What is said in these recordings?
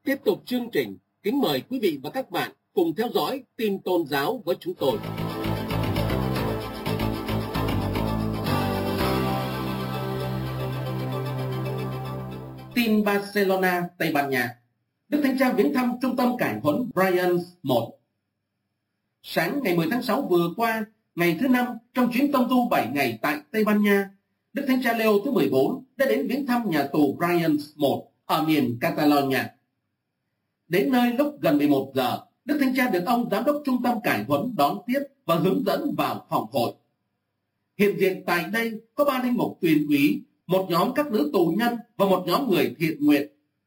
Tiếp tục chương trình, kính mời quý vị và các bạn cùng theo dõi tin tôn giáo với chúng tôi. Tin Barcelona, Tây Ban Nha. Đức Thánh Cha viếng thăm trung tâm cải huấn Bryans 1. Sáng ngày 10 tháng 6 vừa qua, ngày thứ 5 trong chuyến tông tu 7 ngày tại Tây Ban Nha, Đức Thánh Cha Leo thứ 14 đã đến viếng thăm nhà tù Bryans 1 ở miền Catalonia. Đến nơi lúc gần 11 giờ, Đức Thánh Cha được ông giám đốc trung tâm cải huấn đón tiếp và hướng dẫn vào phòng hội. Hiện diện tại đây có 3 linh mục tuyền úy, một nhóm các nữ tù nhân và một nhóm người thiện nguyện.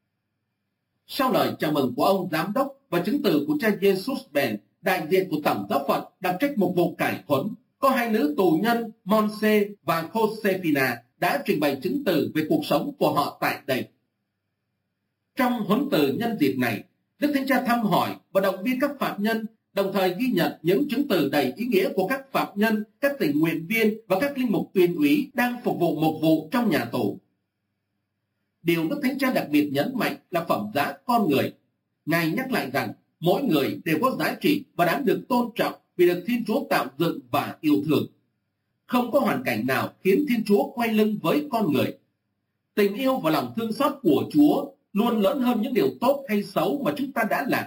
Sau lời chào mừng của ông giám đốc và chứng từ của cha Jesus Ben, đại diện của Tổng giáo phận đặc trách mục vụ cải huấn, có 2 nữ tù nhân Monse và Josefina đã trình bày chứng từ về cuộc sống của họ tại đây. Trong huấn từ nhân dịp này, Đức Thánh Cha thăm hỏi và động viên các phạm nhân, đồng thời ghi nhận những chứng từ đầy ý nghĩa của các phạm nhân, các tình nguyện viên và các linh mục tuyền úy đang phục vụ mục vụ trong nhà tù. Điều Đức Thánh Cha đặc biệt nhấn mạnh là phẩm giá con người. Ngài nhắc lại rằng mỗi người đều có giá trị và đáng được tôn trọng vì được Thiên Chúa tạo dựng và yêu thương. Không có hoàn cảnh nào khiến Thiên Chúa quay lưng với con người. Tình yêu và lòng thương xót của Chúa luôn lớn hơn những điều tốt hay xấu mà chúng ta đã làm.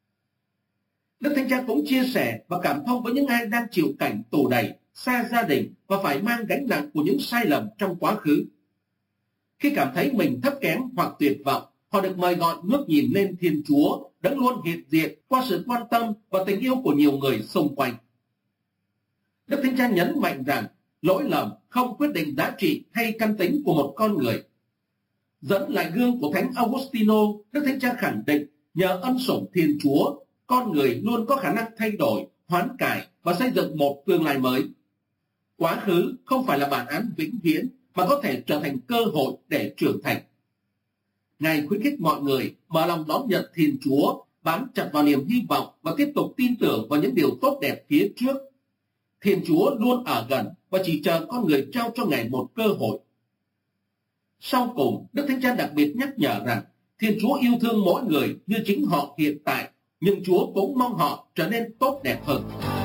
Đức Thánh Cha cũng chia sẻ và cảm thông với những ai đang chịu cảnh tù đầy, xa gia đình và phải mang gánh nặng của những sai lầm trong quá khứ. Khi cảm thấy mình thấp kém hoặc tuyệt vọng, họ được mời gọi ngước nhìn lên Thiên Chúa, đấng luôn hiện diện qua sự quan tâm và tình yêu của nhiều người xung quanh. Đức Thánh Cha nhấn mạnh rằng lỗi lầm không quyết định giá trị hay căn tính của một con người. Dẫn lại gương của Thánh Augustino, Đức Thánh Cha khẳng định nhờ ân sủng Thiên Chúa, con người luôn có khả năng thay đổi, hoán cải và xây dựng một tương lai mới. Quá khứ không phải là bản án vĩnh viễn mà có thể trở thành cơ hội để trưởng thành. Ngài khuyến khích mọi người mở lòng đón nhận Thiên Chúa, bám chặt vào niềm hy vọng và tiếp tục tin tưởng vào những điều tốt đẹp phía trước. Thiên Chúa luôn ở gần và chỉ chờ con người trao cho Ngài một cơ hội. Sau cùng, Đức Thánh Cha đặc biệt nhắc nhở rằng Thiên Chúa yêu thương mỗi người như chính họ hiện tại, nhưng Chúa cũng mong họ trở nên tốt đẹp hơn.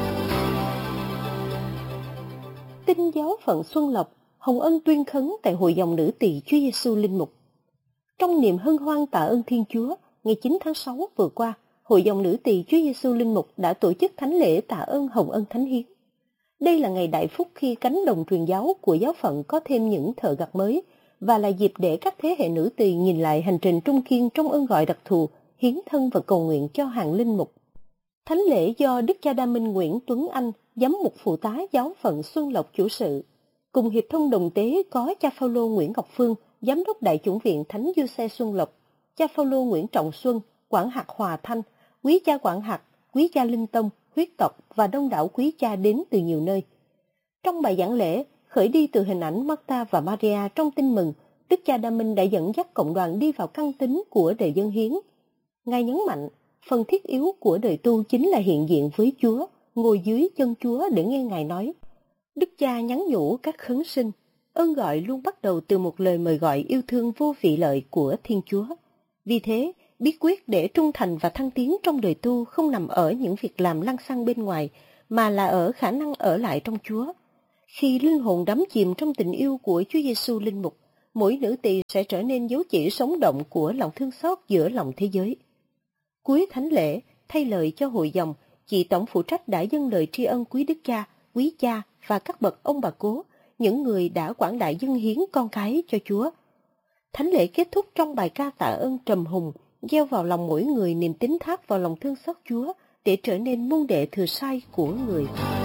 Tin giáo phận Xuân Lộc, Hồng Ân tuyên khấn tại Hội dòng nữ tỳ Chúa Giêsu Linh Mục. Trong niềm hân hoan tạ ơn Thiên Chúa, ngày 9 tháng 6 vừa qua, Hội dòng nữ tỳ Chúa Giêsu Linh Mục đã tổ chức thánh lễ tạ ơn Hồng Ân Thánh Hiến. Đây là ngày đại phúc khi cánh đồng truyền giáo của giáo phận có thêm những thợ gặt mới, và là dịp để các thế hệ nữ tỳ nhìn lại hành trình trung kiên trong ơn gọi đặc thù, hiến thân và cầu nguyện cho hàng linh mục. Thánh lễ do Đức cha Đa Minh Nguyễn Tuấn Anh, giám mục phụ tá giáo phận Xuân Lộc chủ sự, cùng hiệp thông đồng tế có cha Phaolô Nguyễn Ngọc Phương, giám đốc đại chủng viện Thánh Giuse Xuân Lộc, cha Phaolô Nguyễn Trọng Xuân, quản hạt Hòa Thanh, quý cha quản hạt, quý cha Linh Tông, huyết tộc và đông đảo quý cha đến từ nhiều nơi. Trong bài giảng lễ, khởi đi từ hình ảnh Martha và Maria trong tin mừng, Đức cha Đa Minh đã dẫn dắt cộng đoàn đi vào căn tính của đời dân hiến. Ngài nhấn mạnh, phần thiết yếu của đời tu chính là hiện diện với Chúa, ngồi dưới chân Chúa để nghe Ngài nói. Đức cha nhắn nhủ các khấn sinh, ơn gọi luôn bắt đầu từ một lời mời gọi yêu thương vô vị lợi của Thiên Chúa. Vì thế, bí quyết để trung thành và thăng tiến trong đời tu không nằm ở những việc làm lăng xăng bên ngoài, mà là ở khả năng ở lại trong Chúa. Khi linh hồn đắm chìm trong tình yêu của Chúa Giêsu Linh Mục, mỗi nữ tỳ sẽ trở nên dấu chỉ sống động của lòng thương xót giữa lòng thế giới. Cuối thánh lễ, thay lời cho hội dòng, chị tổng phụ trách đã dâng lời tri ân quý đức cha, quý cha và các bậc ông bà cố, những người đã quảng đại dâng hiến con cái cho Chúa. Thánh lễ kết thúc trong bài ca tạ ơn trầm hùng, gieo vào lòng mỗi người niềm tín thác vào lòng thương xót Chúa để trở nên môn đệ thừa sai của người.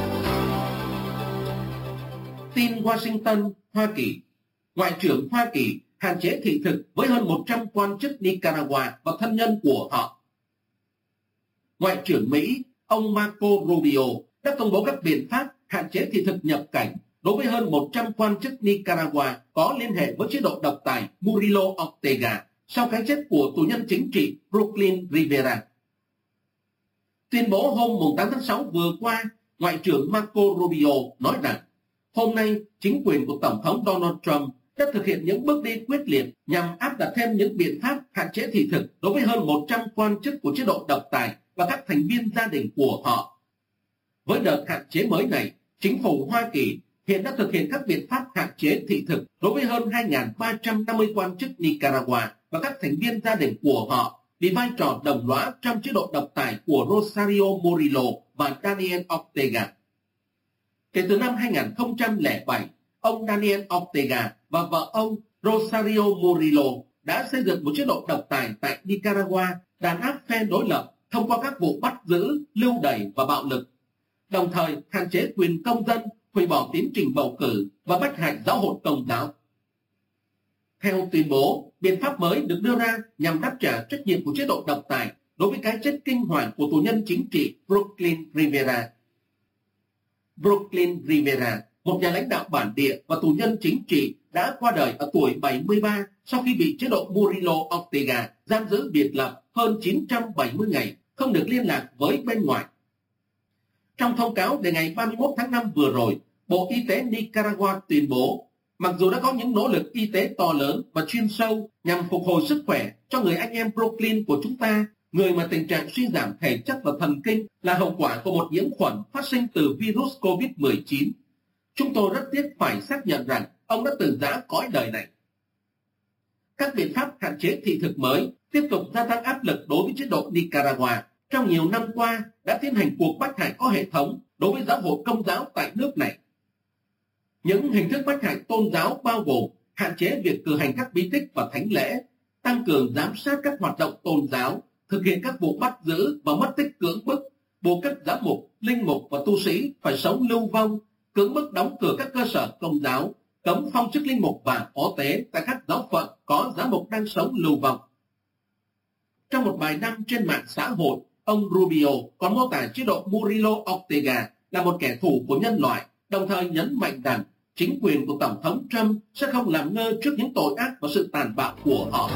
Tin Washington, Hoa Kỳ. Ngoại trưởng Hoa Kỳ hạn chế thị thực với hơn 100 quan chức Nicaragua và thân nhân của họ. Ngoại trưởng Mỹ, ông Marco Rubio, đã công bố các biện pháp hạn chế thị thực nhập cảnh đối với hơn 100 quan chức Nicaragua có liên hệ với chế độ độc tài Murilo Ortega sau cái chết của tù nhân chính trị Brooklyn Rivera. Tuyên bố hôm 8 tháng 6 vừa qua, Ngoại trưởng Marco Rubio nói rằng hôm nay chính quyền của Tổng thống Donald Trump đã thực hiện những bước đi quyết liệt nhằm áp đặt thêm những biện pháp hạn hạn chế thị thực đối với hơn 100 quan chức của chế độ độc tài và các thành viên gia đình của họ. Với đợt hạn chế mới này, chính phủ Hoa Kỳ hiện đã thực hiện các biện pháp hạn chế thị thực đối với hơn 2.350 quan chức Nicaragua và các thành viên gia đình của họ vì vai trò đồng lõa trong chế độ độc tài của Rosario Murillo và Daniel Ortega. Kể từ năm 2007, ông Daniel Ortega và vợ ông Rosario Murillo đã xây dựng một chế độ độc tài tại Nicaragua, đàn áp phe đối lập thông qua các vụ bắt giữ, lưu đày và bạo lực, đồng thời hạn chế quyền công dân, hủy bỏ tiến trình bầu cử và bách hại giáo hội Công giáo. Theo tuyên bố, biện pháp mới được đưa ra nhằm đáp trả trách nhiệm của chế độ độc tài đối với cái chết kinh hoàng của tù nhân chính trị Brooklyn Rivera. Brooklyn Rivera, một nhà lãnh đạo bản địa và tù nhân chính trị, đã qua đời ở tuổi 73 sau khi bị chế độ Murillo Ortega giam giữ biệt lập hơn 970 ngày, không được liên lạc với bên ngoài. Trong thông cáo đề ngày 31 tháng 5 vừa rồi, Bộ Y tế Nicaragua tuyên bố, mặc dù đã có những nỗ lực y tế to lớn và chuyên sâu nhằm phục hồi sức khỏe cho người anh em Brooklyn của chúng ta, người mà tình trạng suy giảm thể chất và thần kinh là hậu quả của một nhiễm khuẩn phát sinh từ virus COVID-19. Chúng tôi rất tiếc phải xác nhận rằng ông đã từ giã cõi đời này. Các biện pháp hạn chế thị thực mới tiếp tục gia tăng áp lực đối với chế độ Nicaragua. Trong nhiều năm qua đã tiến hành cuộc bách hại có hệ thống đối với giáo hội Công giáo tại nước này. Những hình thức bách hại tôn giáo bao gồm hạn chế việc cử hành các bí tích và thánh lễ, tăng cường giám sát các hoạt động tôn giáo, thực hiện các vụ bắt giữ và mất tích cưỡng bức, buộc các giám mục, linh mục và tu sĩ phải sống lưu vong, cưỡng bức đóng cửa các cơ sở Công giáo, cấm phong chức linh mục và phó tế tại các giáo phận có giám mục đang sống lưu vong. Trong một bài đăng trên mạng xã hội, ông Rubio còn mô tả chế độ Murillo Ortega là một kẻ thù của nhân loại, đồng thời nhấn mạnh rằng chính quyền của Tổng thống Trump sẽ không làm ngơ trước những tội ác và sự tàn bạo của họ.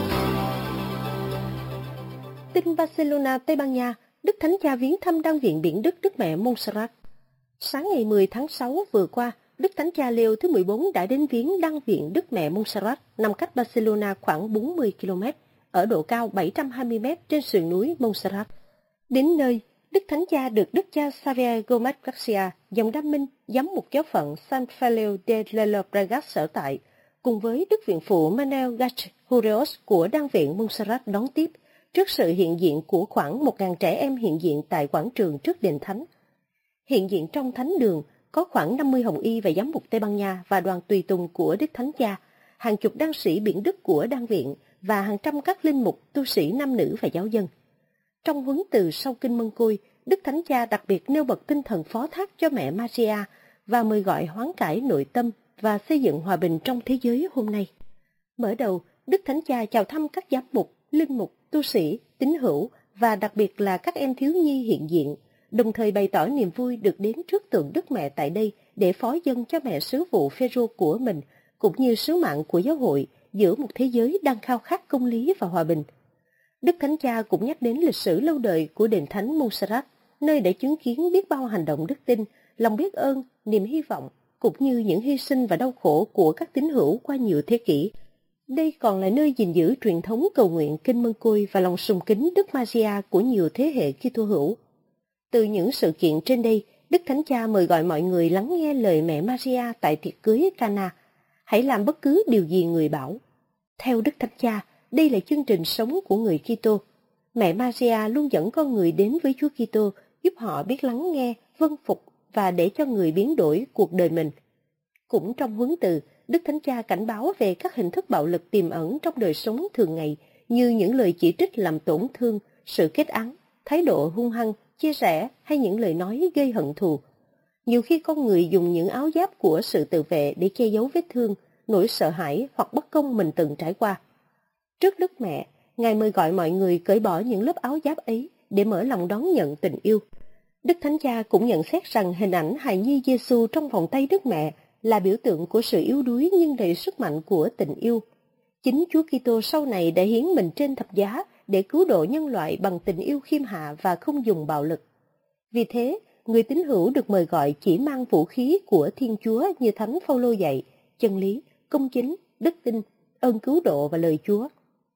Tin Barcelona, Tây Ban Nha, Đức Thánh Cha viếng thăm Đan viện Biển Đức Đức Mẹ Montserrat. Sáng ngày 10 tháng 6 vừa qua, Đức Thánh Cha Leo thứ 14 đã đến viếng Đan viện Đức Mẹ Montserrat nằm cách Barcelona khoảng 40 km, ở độ cao 720 m trên sườn núi Montserrat. Đến nơi, Đức Thánh Cha được Đức cha Xavier Gomez Garcia, dòng Đam Minh, giám mục giáo phận San Feliu de Llobregat sở tại, cùng với Đức viện phụ Manuel Gach-Hurios của Đan viện Montserrat đón tiếp, trước sự hiện diện của khoảng 1.000 trẻ em hiện diện tại quảng trường trước đền thánh. Hiện diện trong thánh đường có khoảng 50 hồng y và giám mục Tây Ban Nha và đoàn tùy tùng của Đức Thánh Cha, hàng chục đan sĩ Biển Đức của Đan viện và hàng trăm các linh mục, tu sĩ nam nữ và giáo dân. Trong huấn từ sau kinh Mân Côi, Đức Thánh Cha đặc biệt nêu bật tinh thần phó thác cho mẹ Maria và mời gọi hoán cải nội tâm và xây dựng hòa bình trong thế giới hôm nay. Mở đầu, Đức Thánh Cha chào thăm các giám mục, linh mục, tu sĩ, tín hữu và đặc biệt là các em thiếu nhi hiện diện, đồng thời bày tỏ niềm vui được đến trước tượng Đức Mẹ tại đây để phó dâng cho mẹ sứ vụ Phêrô của mình, cũng như sứ mạng của giáo hội giữa một thế giới đang khao khát công lý và hòa bình. Đức Thánh Cha cũng nhắc đến lịch sử lâu đời của đền thánh Montserrat, nơi đã chứng kiến biết bao hành động đức tin, lòng biết ơn, niềm hy vọng, cũng như những hy sinh và đau khổ của các tín hữu qua nhiều thế kỷ. Đây còn là nơi gìn giữ truyền thống cầu nguyện kinh Mân Côi và lòng sùng kính Đức Maria của nhiều thế hệ Kitô hữu. Từ những sự kiện trên đây, Đức Thánh Cha mời gọi mọi người lắng nghe lời mẹ Maria tại tiệc cưới Cana. Hãy làm bất cứ điều gì người bảo. Theo Đức Thánh Cha, đây là chương trình sống của người Kitô. Mẹ Maria luôn dẫn con người đến với Chúa Kitô, giúp họ biết lắng nghe, vâng phục và để cho người biến đổi cuộc đời mình. Cũng trong huấn từ, Đức Thánh Cha cảnh báo về các hình thức bạo lực tiềm ẩn trong đời sống thường ngày, như những lời chỉ trích làm tổn thương, sự kết án, thái độ hung hăng, chia rẽ hay những lời nói gây hận thù. Nhiều khi con người dùng những áo giáp của sự tự vệ để che giấu vết thương, nỗi sợ hãi hoặc bất công mình từng trải qua. Trước Đức Mẹ, Ngài mời gọi mọi người cởi bỏ những lớp áo giáp ấy để mở lòng đón nhận tình yêu. Đức Thánh Cha cũng nhận xét rằng hình ảnh hài nhi Giêsu trong vòng tay Đức Mẹ là biểu tượng của sự yếu đuối nhưng đầy sức mạnh của tình yêu. Chính Chúa Kitô sau này đã hiến mình trên thập giá để cứu độ nhân loại bằng tình yêu khiêm hạ và không dùng bạo lực. Vì thế, người tín hữu được mời gọi chỉ mang vũ khí của Thiên Chúa như Thánh Phaolô dạy, chân lý, công chính, đức tin, ơn cứu độ và lời Chúa.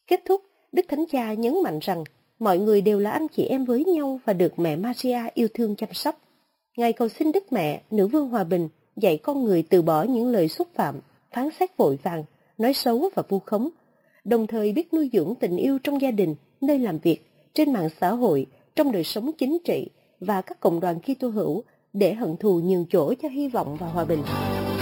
Kết thúc, Đức Thánh Cha nhấn mạnh rằng mọi người đều là anh chị em với nhau và được mẹ Maria yêu thương chăm sóc. Ngài cầu xin Đức Mẹ, Nữ Vương Hòa Bình, dạy con người từ bỏ những lời xúc phạm, phán xét vội vàng, nói xấu và vu khống, đồng thời biết nuôi dưỡng tình yêu trong gia đình, nơi làm việc, trên mạng xã hội, trong đời sống chính trị và các cộng đoàn Kitô hữu để hận thù nhường chỗ cho hy vọng và hòa bình.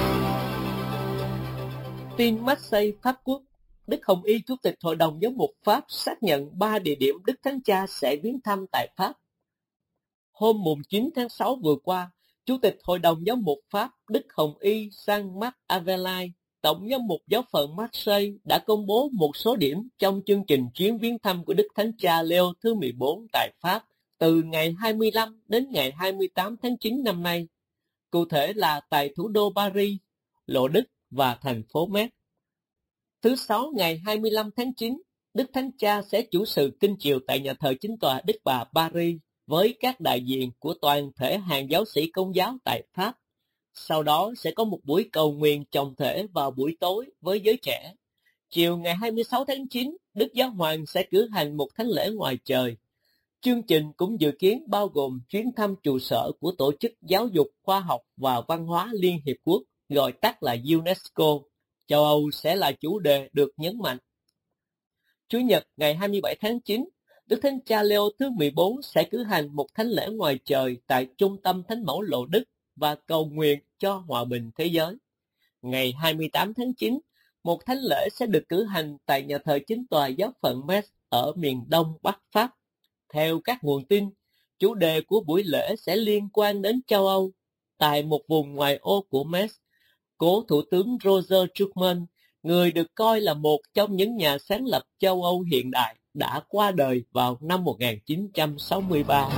Tin Marseille, Pháp Quốc. Đức Hồng Y, Chủ tịch Hội đồng Giám mục Pháp xác nhận 3 địa điểm Đức Thánh Cha sẽ viếng thăm tại Pháp. Hôm 9 tháng 6 vừa qua, Chủ tịch Hội đồng Giám mục Pháp Đức Hồng Y Jean-Marc Avelay, Tổng giám mục giáo phận Marseille đã công bố một số điểm trong chương trình chuyến viếng thăm của Đức Thánh Cha Leo thứ 14 tại Pháp từ ngày 25 đến ngày 28 tháng 9 năm nay, cụ thể là tại thủ đô Paris, Lộ Đức và thành phố Metz. Thứ Sáu ngày 25 tháng 9, Đức Thánh Cha sẽ chủ sự kinh chiều tại nhà thờ Chính tòa Đức Bà Paris với các đại diện của toàn thể hàng giáo sĩ Công giáo tại Pháp. Sau đó sẽ có một buổi cầu nguyện chồng thể vào buổi tối với giới trẻ. Chiều ngày 26 tháng 9, Đức Giáo Hoàng sẽ cử hành một thánh lễ ngoài trời. Chương trình cũng dự kiến bao gồm chuyến thăm trụ sở của Tổ chức Giáo dục, Khoa học và Văn hóa Liên Hiệp Quốc, gọi tắt là UNESCO. Châu Âu sẽ là chủ đề được nhấn mạnh. Chủ nhật ngày 27 tháng 9, Đức Thánh Cha Leo thứ 14 sẽ cử hành một thánh lễ ngoài trời tại Trung tâm Thánh mẫu Lộ Đức và cầu nguyện cho hòa bình thế giới. Ngày 28 tháng 9, một thánh lễ sẽ được cử hành tại nhà thờ Chính tòa giáo phận Metz ở miền đông Bắc Pháp. Theo các nguồn tin, chủ đề của buổi lễ sẽ liên quan đến châu Âu. Tại một vùng ngoài ô của Metz, cố Thủ tướng Roger Schuman, người được coi là một trong những nhà sáng lập châu Âu hiện đại, đã qua đời vào năm 1963.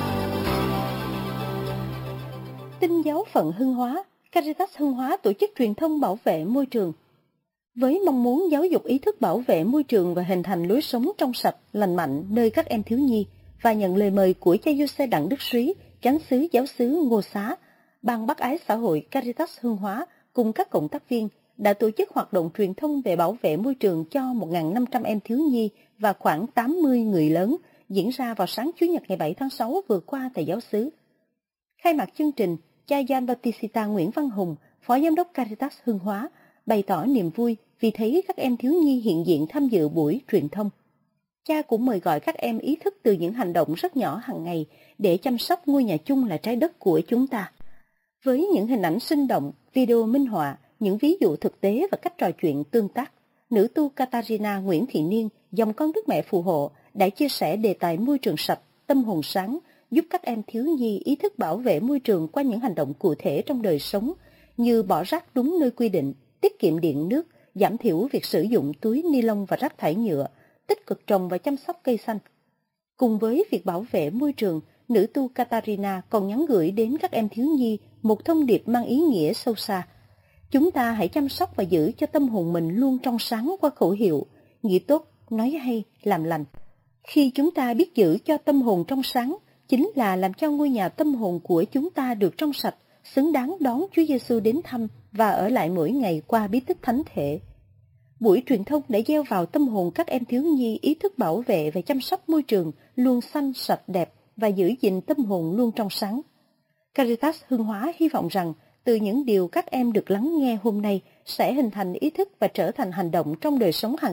Tin giáo phận Hưng Hóa, Caritas Hưng Hóa tổ chức truyền thông bảo vệ môi trường. Với mong muốn giáo dục ý thức bảo vệ môi trường và hình thành lối sống trong sạch, lành mạnh nơi các em thiếu nhi, và nhận lời mời của cha giuse Đặng Đức Súy, chánh xứ giáo xứ Ngô Xá, Ban Bác ái xã hội Caritas Hưng Hóa cùng các cộng tác viên đã tổ chức hoạt động truyền thông về bảo vệ môi trường cho 1.500 em thiếu nhi và khoảng 80 người lớn, diễn ra vào sáng Chủ nhật ngày 7 tháng 6 vừa qua tại giáo xứ. Khai mạc chương trình, cha Gian Bautista Nguyễn Văn Hùng, Phó Giám đốc Caritas Hưng Hóa, bày tỏ niềm vui vì thấy các em thiếu nhi hiện diện tham dự buổi truyền thông. Cha cũng mời gọi các em ý thức từ những hành động rất nhỏ hàng ngày để chăm sóc ngôi nhà chung là trái đất của chúng ta. Với những hình ảnh sinh động, video minh họa, những ví dụ thực tế và cách trò chuyện tương tác, nữ tu Katarina Nguyễn Thị Niên, dòng con Đức Mẹ phù hộ, đã chia sẻ đề tài môi trường sạch, tâm hồn sáng, giúp các em thiếu nhi ý thức bảo vệ môi trường qua những hành động cụ thể trong đời sống, như bỏ rác đúng nơi quy định, tiết kiệm điện nước, giảm thiểu việc sử dụng túi ni lông và rác thải nhựa, tích cực trồng và chăm sóc cây xanh. Cùng với việc bảo vệ môi trường, nữ tu Katarina còn nhắn gửi đến các em thiếu nhi một thông điệp mang ý nghĩa sâu xa. Chúng ta hãy chăm sóc và giữ cho tâm hồn mình luôn trong sáng qua khẩu hiệu, nghĩ tốt, nói hay, làm lành. Khi chúng ta biết giữ cho tâm hồn trong sáng, chính là làm cho ngôi nhà tâm hồn của chúng ta được trong sạch, xứng đáng đón Chúa Giêsu đến thăm và ở lại mỗi ngày qua bí tích thánh thể. Buổi truyền thông đã gieo vào tâm hồn các em thiếu nhi ý thức bảo vệ và chăm sóc môi trường luôn xanh, sạch, đẹp và giữ gìn tâm hồn luôn trong sáng. Caritas Hưng Hóa hy vọng rằng từ những điều các em được lắng nghe hôm nay sẽ hình thành ý thức và trở thành hành động trong đời sống hàng